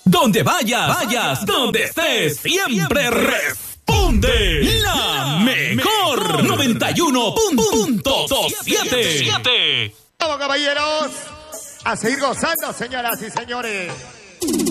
Donde vayas, donde estés, siempre responde la mejor 91.7. Vamos, caballeros, a seguir gozando, señoras y señores.